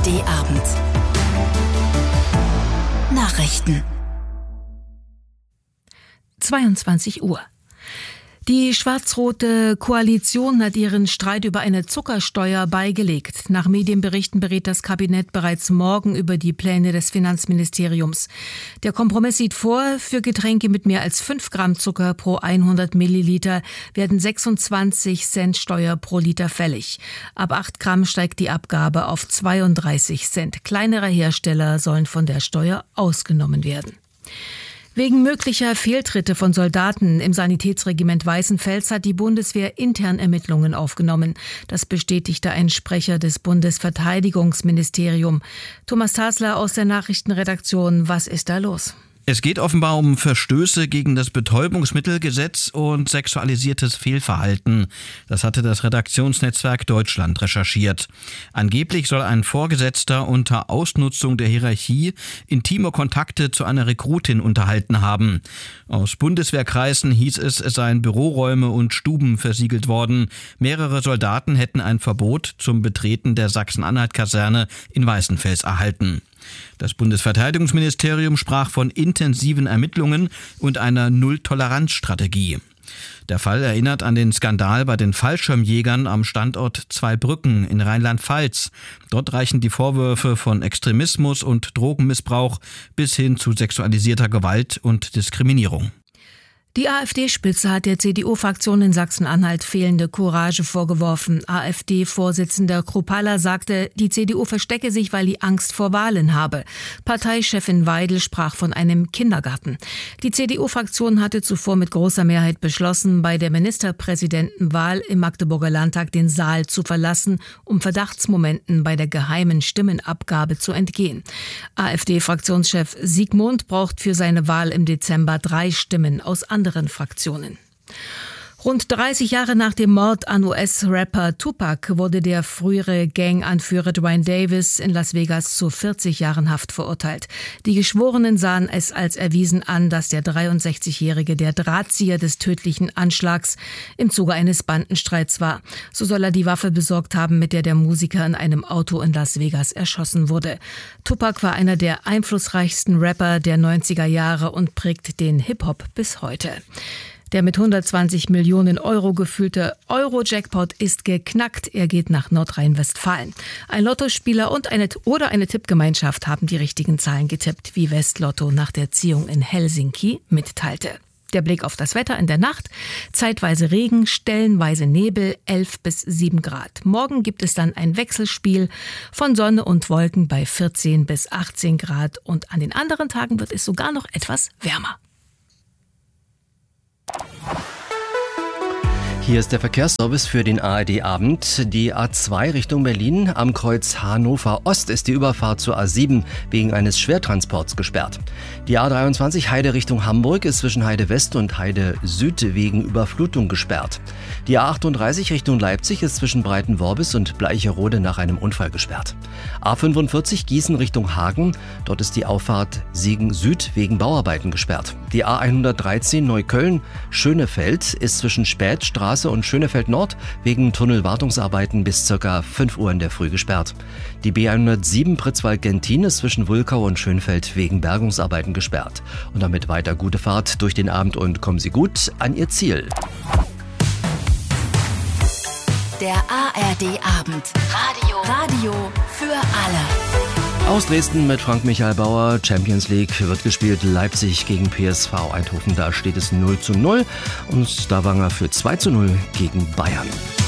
ARD-Abend. Nachrichten. 22 Uhr. Die schwarz-rote Koalition hat ihren Streit über eine Zuckersteuer beigelegt. Nach Medienberichten berät das Kabinett bereits morgen über die Pläne des Finanzministeriums. Der Kompromiss sieht vor, für Getränke mit mehr als 5 Gramm Zucker pro 100 Milliliter werden 26 Cent Steuer pro Liter fällig. Ab 8 Gramm steigt die Abgabe auf 32 Cent. Kleinere Hersteller sollen von der Steuer ausgenommen werden. Wegen möglicher Fehltritte von Soldaten im Sanitätsregiment Weißenfels hat die Bundeswehr intern Ermittlungen aufgenommen. Das bestätigte ein Sprecher des Bundesverteidigungsministeriums. Thomas Tasler aus der Nachrichtenredaktion. Was ist da los? Es geht offenbar um Verstöße gegen das Betäubungsmittelgesetz und sexualisiertes Fehlverhalten. Das hatte das Redaktionsnetzwerk Deutschland recherchiert. Angeblich soll ein Vorgesetzter unter Ausnutzung der Hierarchie intime Kontakte zu einer Rekrutin unterhalten haben. Aus Bundeswehrkreisen hieß es seien Büroräume und Stuben versiegelt worden. Mehrere Soldaten hätten ein Verbot zum Betreten der Sachsen-Anhalt-Kaserne in Weißenfels erhalten. Das Bundesverteidigungsministerium sprach von intensiven Ermittlungen und einer Null-Toleranz-Strategie. Der Fall erinnert an den Skandal bei den Fallschirmjägern am Standort Zweibrücken in Rheinland-Pfalz. Dort reichen die Vorwürfe von Extremismus und Drogenmissbrauch bis hin zu sexualisierter Gewalt und Diskriminierung. Die AfD-Spitze hat der CDU-Fraktion in Sachsen-Anhalt fehlende Courage vorgeworfen. AfD-Vorsitzender Kruppalla sagte, die CDU verstecke sich, weil die Angst vor Wahlen habe. Parteichefin Weidel sprach von einem Kindergarten. Die CDU-Fraktion hatte zuvor mit großer Mehrheit beschlossen, bei der Ministerpräsidentenwahl im Magdeburger Landtag den Saal zu verlassen, um Verdachtsmomenten bei der geheimen Stimmenabgabe zu entgehen. AfD-Fraktionschef Siegmund braucht für seine Wahl im Dezember 3 Stimmen aus anderen Fraktionen. Rund 30 Jahre nach dem Mord an US-Rapper Tupac wurde der frühere Gang-Anführer Duane Davis in Las Vegas zu 40 Jahren Haft verurteilt. Die Geschworenen sahen es als erwiesen an, dass der 63-Jährige der Drahtzieher des tödlichen Anschlags im Zuge eines Bandenstreits war. So soll er die Waffe besorgt haben, mit der Musiker in einem Auto in Las Vegas erschossen wurde. Tupac war einer der einflussreichsten Rapper der 90er Jahre und prägt den Hip-Hop bis heute. Der mit 120 Millionen Euro gefüllte Euro-Jackpot ist geknackt. Er geht nach Nordrhein-Westfalen. Ein Lottospieler und eine Tippgemeinschaft haben die richtigen Zahlen getippt, wie Westlotto nach der Ziehung in Helsinki mitteilte. Der Blick auf das Wetter in der Nacht. Zeitweise Regen, stellenweise Nebel, 11 bis 7 Grad. Morgen gibt es dann ein Wechselspiel von Sonne und Wolken bei 14 bis 18 Grad. Und an den anderen Tagen wird es sogar noch etwas wärmer. Hier ist der Verkehrsservice für den ARD-Abend. Die A2 Richtung Berlin am Kreuz Hannover Ost ist die Überfahrt zur A7 wegen eines Schwertransports gesperrt. Die A23 Heide Richtung Hamburg ist zwischen Heide West und Heide Süd wegen Überflutung gesperrt. Die A38 Richtung Leipzig ist zwischen Breitenworbis und Bleicherode nach einem Unfall gesperrt. A45 Gießen Richtung Hagen, dort ist die Auffahrt Siegen Süd wegen Bauarbeiten gesperrt. Die A113 Neukölln Schönefeld ist zwischen Spätstraße und Schönefeld Nord wegen Tunnelwartungsarbeiten bis ca. 5 Uhr in der Früh gesperrt. Die B107 Pritzwalk-Gentin ist zwischen Wulkau und Schönfeld wegen Bergungsarbeiten gesperrt. Und damit weiter gute Fahrt durch den Abend und kommen Sie gut an Ihr Ziel. Der ARD-Abend. Radio für alle. Aus Dresden mit Frank-Michael Bauer. Champions League wird gespielt. Leipzig gegen PSV Eindhoven. Da steht es 0:0. Und Stavanger für 2:0 gegen Bayern.